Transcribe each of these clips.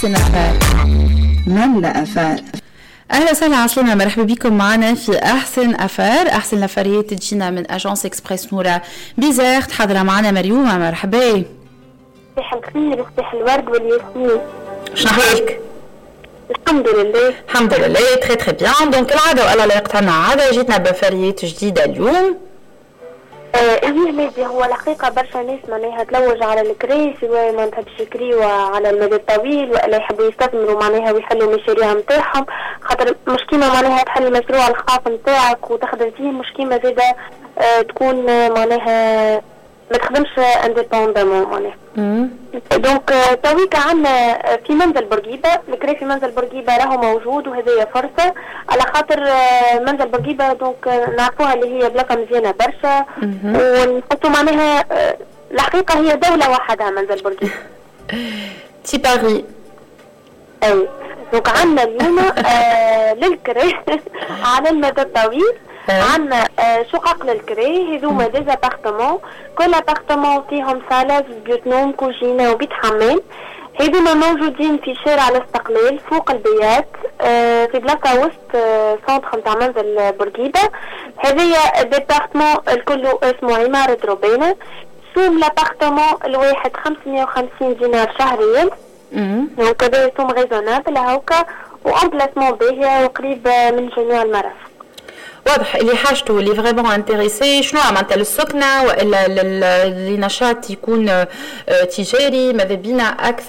أفار من أفار. أهلا وسهلا عسلامة، مرحبا بكم معنا في أحسن أفار. أحسن الأفاريات تجينا من أجانس إكسبريس نورة بيزاغت. حاضرة معنا مريومة، مرحبا. صباح الخير، صباح الورد والياسمين. شنو حالك؟ الحمد لله. الحمد لله تري تري بيان. دونك العادة وألا لا يقتنع عادة، جيتنا بأفاريات جديدة اليوم. ايه مادي، هو الحقيقة برشا ناس معناها تلوج على الكري، سواء ما تحبش يكريوا على المدى الطويل ولا يحبوا يستثمروا معناها ويحلوا مشاريع نتاعهم، خاطر مش كيما معناها تحل مشروع الخاص نتاعك وتخدم فيه، مش كيما زادا تكون معناها ما تخدمش انديبوندامون معناها. دونك تويكا عندنا في منزل بورقيبه، الكري في منزل بورقيبه راهو موجود، وهذه فرصه على خاطر منزل بورقيبه دونك نعرفوها اللي هي بلاصه مزيانه برشا، ونحطوا معناها الحقيقه هي دوله وحدها منزل بورقيبه. تي باري. اي دونك عندنا اليوم للكري على المدى الطويل عندنا شقق للكري، هذوما دي ابارتمون، كل ابارتمون فيهم صالة، بيوت نوم، كوجينة وبيت حمام. هذوما موجودين في شارع الاستقلال فوق البيات، في بلاصة وسط سنتر نتاع منزل بورقيبة. هذيا ديبارتمون الكل اسمه عمارة روبينة. سوم لابارتمون الواحد 550 دينار شهريا، دونك هذا سوم ريزونابل هاكا، وامبلاسمون باهية وقريب من جميع المرافق. واضح اللي حاجته اللي فريمون انتريسي شنو معناتها للسكنه والا لنشاط يكون تجاري. ماذا بينا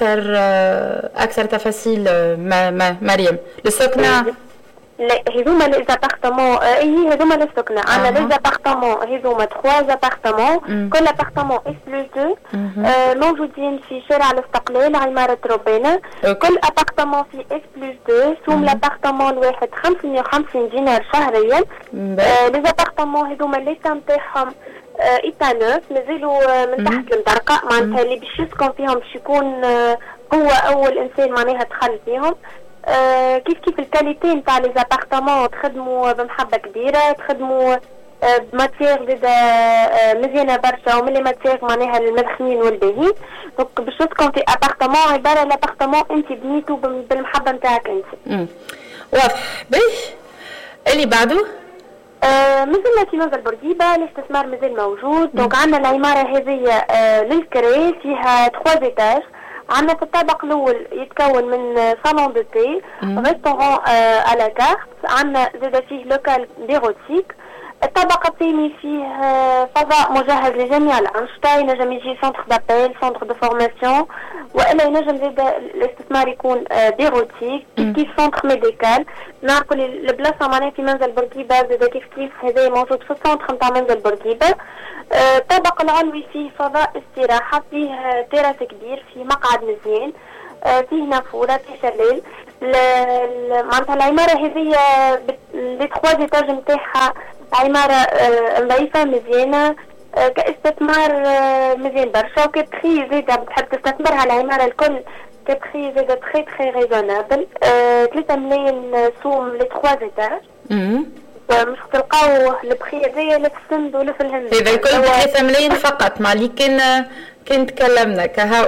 اكثر تفاصيل مريم للسكنه. لا هذوما لي زابارتمون، هذوما للسكنه. عندنا لي زابارتمون هذوما 3 ابارتمون، كل ابارتمون اس بلس 2 موجودين في شارع الاستقلال عمارة روبينة. كل ابارتمون في اس بلس 2 سوم لابارتمون الواحد 550 دينار شهريا. لي زابارتمون هذوما الليسا نتاعهم ايتانوس مازالوا من تحت المدرقه، معناتها اللي باش يسكن فيهم باش يكون هو اول انسان معناها دخل فيهم. كيف الكاليتي نتاع لي زابارتمون تخدموا بمحبه كبيره، تخدموا بماتيير زاده مزيانه برشا، ومن لي ماتيير معناها المدخنين والباهين. دونك باش تسكن في ابارتمون عباره على ابارتمون انت بنيتو بالمحبه نتاعك انت. واضح. باهي اللي بعده مازلنا في منزل بورقيبه، الاستثمار مازال موجود. دونك عندنا العماره هذه للكري فيها 3 ايتاج. عندنا في الطابق الاول يتكون من صالون دو تي، ريستورون على كارت، عندنا زاد فيه لوكال بيروتيك. الطابق الثاني فيه فضاء مجهز لجميع الانشطه، ينجم يجي سنتر دابيل، سنتر دو فورماسيون، والا ينجم زاد الاستثمار يكون بيروتيك كيف سنتر ميديكال. نعرفوا البلاصه معناها في منزل بورقيبه زاد كيف هذا موجود في السنتر نتاع منزل بورقيبه. الطابق العلوي فيه فضاء استراحه، فيه تيراس كبير، فيه مقعد مزيان، فيه نافوره، فيه شلال. معناتها العماره هذه لي 3 ايتاج نتاعها عماره نظيفه مزيانه، كاستثمار مزيان برشا، وكبخي زاده بتحب تستثمرها العماره الكل كبخي زاده تري تري ريزونابل. 3 ملايين سوم لي 3 ايتاج. مش تلقاو البخي هذايا لا في السند ولا في الهند، هذا الكل 3 ملايين فقط. مع اللي كان تكلمنا كهو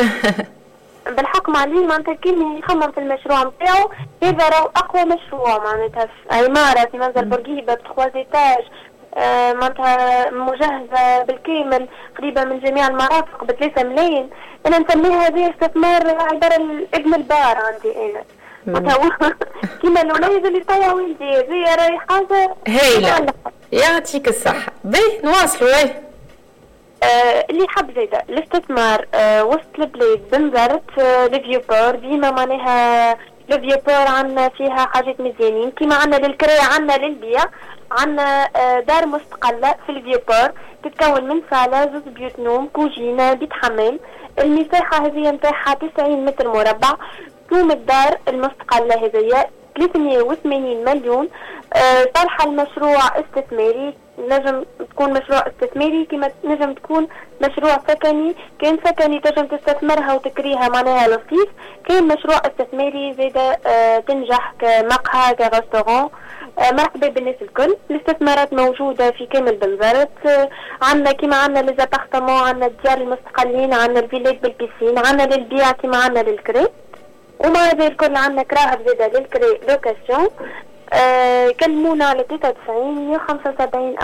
بالحق مع اللي معناتها كان يخمم في المشروع نتاعو، هذا راهو اقوى مشروع معناتها في عماره في منزل بورقيبه ب 3 ايتاج، معناتها مجهزه بالكامل قريبه من جميع المرافق ب 3 ملايين. انا نسميها هذه استثمار عباره ابن البار عندي انا، معناتها كيما الولاد اللي طيا ولدي هذه راهي حاجه هايله. يعطيك الصحه. باهي نواصلوا. اللي حب زاده الاستثمار وسط البلاد بنزرت لفيو بور، ديما معناها لفيو بور عندنا فيها حاجات مزيانين كيما عندنا للكري، عندنا للبيع، عندنا دار مستقله في الفيو بور تتكون من صاله، 2 بيوت نوم، كوجينه، بيت حمام. المساحه هذه نتاعها 90 متر مربع. سوم الدار المستقله هذه 380 مليون. صالحه المشروع استثماري، نجم تكون مشروع استثماري كما نجم تكون مشروع سكني. كان سكني تنجم تستثمرها وتكريها معناها لطيف، كان مشروع استثماري زاده تنجح كمقهى كريستورون. مرحبا بالناس الكل. الاستثمارات موجوده في كامل بنزرت. عندنا كيما عندنا لي زابارتمون، عندنا الديار المستقلين، عندنا الفيلات بالبيسين، عندنا للبيع كيما عندنا للكري. ومع هذا الكل عندنا كراهب زاده للكري لوكاسيون. كلمونا على 93 175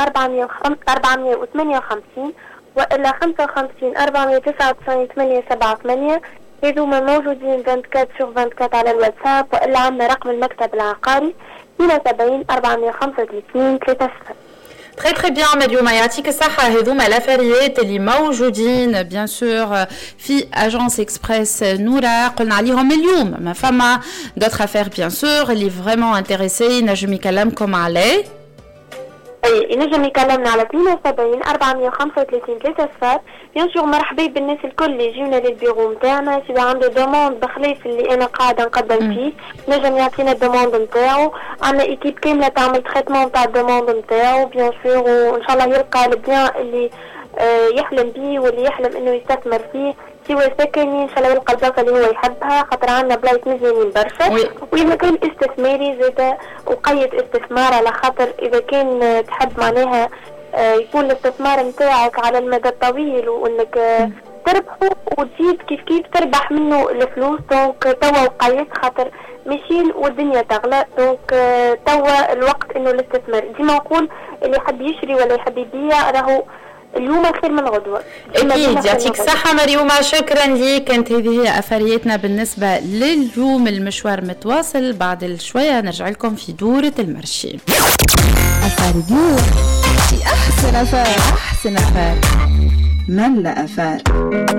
458 وإلا 55 499 878. هذوما موجودين 24/24 على الواتساب، وإلا عندنا رقم المكتب العقاري 72 435 30. Très très bien مريومة، يعطيك الصحة. هذوما الافاريات اللي موجودين بيان سور في اجونس اكسبريس نورا قلنا عليهم اليوم. ما فما دوتر افير بيان سور اللي فريمون انتريسي نجم يكلمكم عليه. اي نجم يكلمنا على 72 435 3 صفار. بيان سور مرحبا بالناس الكل اللي يجيونا للبيرو نتاعنا، سواء عنده دوموند بخلاف اللي انا قاعده نقدم فيه نجم يعطينا الدوموند نتاعو. عندنا ايكيب كامله تعمل تريتمون نتاع الدوموند نتاعو بيان سور، وان شاء الله يلقى البيان اللي يحلم بيه واللي يحلم انه يستثمر فيه، سواء سكني ان شاء الله يلقى البلاصه اللي هو يحبها، خاطر عندنا بلايص مزيانين برشا. واذا كان استثماري زاد وقيد استثمار، على خاطر اذا كان تحب معناها يكون الاستثمار نتاعك على المدى الطويل وانك تربحه وتزيد كيف تربح منه الفلوس. دونك توا وقيت خاطر ماشيين والدنيا تغلى، دونك توا الوقت انه الاستثمار. ديما نقول اللي يحب يشري ولا يحب يبيع راهو اليوم خير من غدوة. أكيد يعطيك الصحة مريومة، شكرا ليك. كانت هذه هي أفريتنا بالنسبة لليوم. المشوار متواصل، بعد شوية نرجع لكم في دورة المرشي. أفاريديو في أحسن أفار، أحسن أفار ملا أفار.